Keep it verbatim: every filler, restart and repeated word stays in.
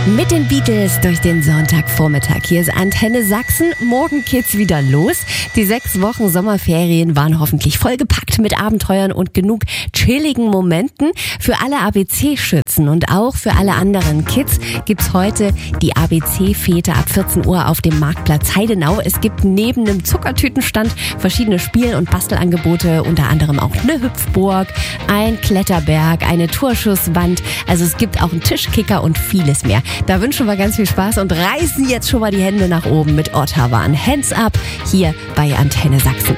Mit den Beatles durch den Sonntagvormittag. Hier ist Antenne Sachsen. Morgen geht's wieder los. Die sechs Wochen Sommerferien waren hoffentlich vollgepackt mit Abenteuern und genug chilligen Momenten. Für alle A B C-Schützen und auch für alle anderen Kids gibt's heute die A B C-Fete ab vierzehn Uhr auf dem Marktplatz Heidenau. Es gibt neben einem Zuckertütenstand verschiedene Spiel- und Bastelangebote, unter anderem auch eine Hüpfburg, ein Kletterberg, eine Torschusswand. Also es gibt auch einen Tischkicker und vieles mehr. Da wünschen wir ganz viel Spaß und reißen jetzt schon mal die Hände nach oben mit Ottawa. Hands up hier bei Antenne Sachsen.